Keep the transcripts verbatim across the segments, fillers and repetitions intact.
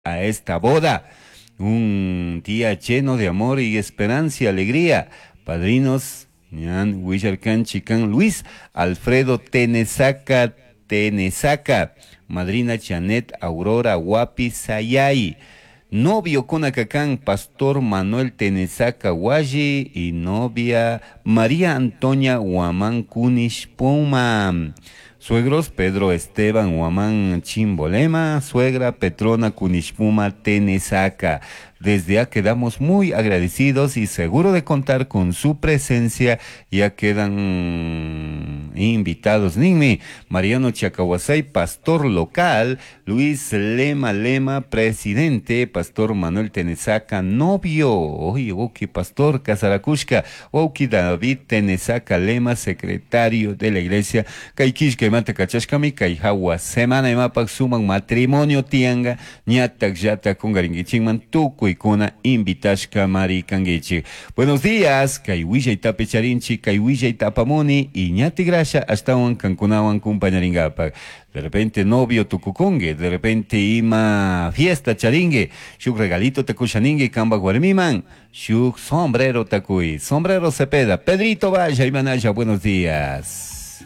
a esta boda. Un día lleno de amor y esperanza y alegría. Padrinos, Ñan, Huillarcan, Chicán, Luis, Alfredo Tenesaca, Tenesaca, madrina Janet Aurora Guapi Sayay. Novio Conacacán, Pastor Manuel Tenesaca Guayi y novia María Antonia Huamán Kunish Puma. Suegros Pedro Esteban Huamán Chimbolema, suegra Petrona Kunishpuma Tenesaca. Desde ya quedamos muy agradecidos y seguro de contar con su presencia. Ya quedan invitados Nimi, Mariano Chacahuasay, pastor local, Luis Lema Lema, presidente, Pastor Manuel Tenesaca, novio, oye, Oki Pastor Casaracushka, Oki David Tenesaca Lema, secretario de la iglesia, Kaikish Mate Cachashkami, Kaihawa, semana y mapak suman matrimonio tianga, ñatak yata con garingichingman, tuku y kuna invitashka mari kangichi. Buenos días, Kaiwilla y tapecharinchi, Kaiwilla y tapamoni, y ñati grasha, hasta un cancunawan compañaringapak. De repente novio tucucongue, de repente ima fiesta charingue, shuk regalito takushaningue, kamba guarmiman, shuk sombrero takui, sombrero Cepeda, Pedrito Vaya y Manaya, buenos días.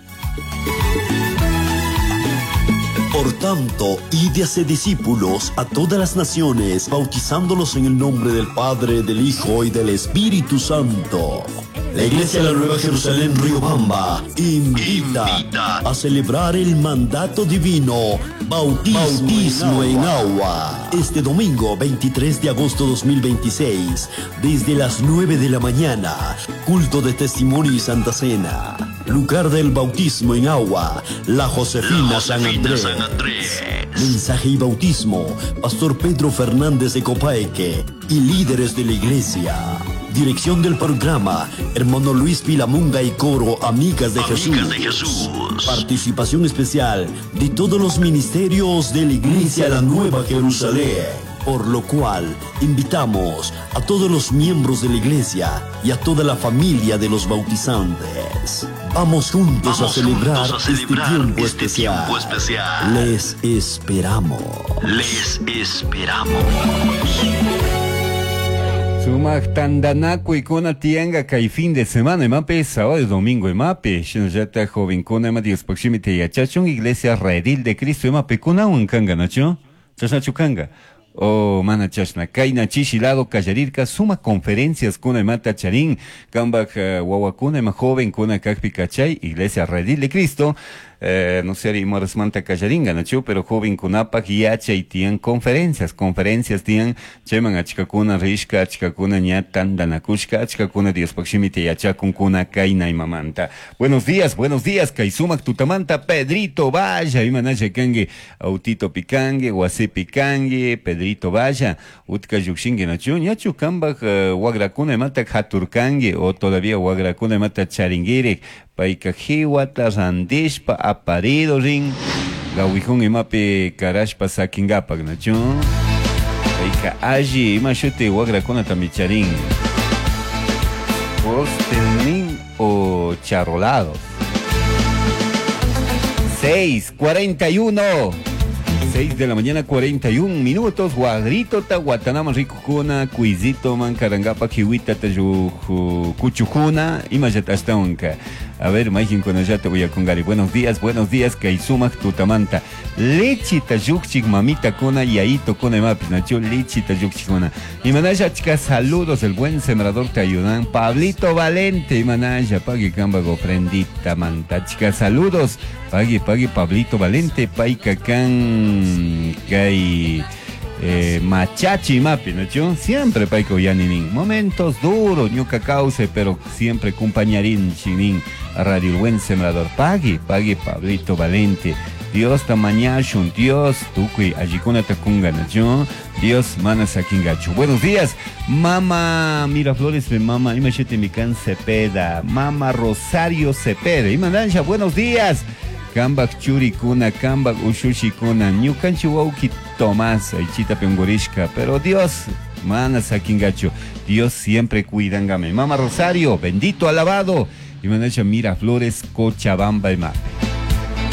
Por tanto, id y haced discípulos a todas las naciones, bautizándolos en el nombre del Padre, del Hijo y del Espíritu Santo. La Iglesia de la Nueva Jerusalén Riobamba invita, invita a celebrar el mandato divino Bautismo, Bautismo en, agua. en agua. Este domingo veintitrés de agosto dos mil veintiséis, desde las nueve de la mañana, culto de testimonio y Santa Cena. Lugar del bautismo en agua, La Josefina, la Josefina San, Andrés. San Andrés. Mensaje y bautismo, Pastor Pedro Fernández de Copaeque y líderes de la iglesia. Dirección del programa, hermano Luis Pilamunga y coro Amigas de, Amigas Jesús. de Jesús. Participación especial de todos los ministerios de la Iglesia de la Nueva Jerusalén. Por lo cual, invitamos a todos los miembros de la iglesia y a toda la familia de los bautizantes. Vamos juntos, Vamos a, celebrar juntos a celebrar este tiempo, este especial. tiempo especial. Les esperamos. Les esperamos. Sumak tandanaku y kona tianga kai fin de semana mape sábado y domingo mape shinjata joven kona ma dios proximite ya chachun iglesia Redil de Cristo mape kona un kanga nacho chachachu kanga o mana chashna kaina chishilado kallarirka suma conferencias kona mata charin kambak wawakuna ma joven kona kakpi kachay iglesia Redil de Cristo. Eh, no sé, y Morris Manta Callaringa, Nacho, pero joven Kunapak y H y tienen conferencias, conferencias tienen, Cheman Achkakuna Rishka, Achkakuna Ñatan, Danakushka, Achkakuna Dios Pakshimite y Achakunkuna Kaina y Mamanta. Buenos días, buenos días, Kaisumak Tutamanta, Pedrito Vaya, y Manaya Kange, Autito Picangue, Guase Picangue, Pedrito Vaya, Utka Yukshinge Nacho, Ñachu Kambak, Wagrakuna Mata Haturkange, o todavía Wagrakuna Mata Charingere, Paikajiwata Randishpa aparido ring Gawijón imape Karashpa Sakingapak nacho Paika Aji imashute Wagrakona tamicharin Postenin o charolados. Seis cuarenta y uno seis de la mañana, cuarenta y un minutos. Guagrito ta Guatanama Ricocuna, Cuisito man Carangapa Kiwita ta Cuchucuna y Mayatastanka. A ver, imagín con allá te voy a congari. Buenos días, buenos días, Kaisumak Tutamanta. Lechita Yuxik mamita Kona y Aito Kona Mapis Nacho, Lechita Yuxik Kona. Y Manaya chica, saludos, el buen sembrador te ayudan. Pablito Valente, y Manaya, pague cámbago, prendita manta. Chica, saludos. Pague, pague, Pablito Valente, Paikacán, Kai. Eh, machachi mapi, ¿no? Siempre paiko yaninin. Momentos duros, ñuka cause, pero siempre compañerín chinin. Radio El Buen Sembrador. Pague, pague, Pablito Valente. Dios tamañashun, Dios tukui, ajikuna takunga, ¿no? Dios manas akingacho. Buenos días, Mama Miraflores de Mama, imachete mi can Cepeda, Mama Rosario Cepeda. Imananja, buenos días. Kambak Churikuna, Kambak Ushushikuna, Ñukanchiwauki Tomás, Aichita Pengorishka, pero Dios, mana sakingacho, Dios siempre cuidangame. Mama Rosario, bendito, alabado, y manacha Miraflores, Cochabamba y Mape.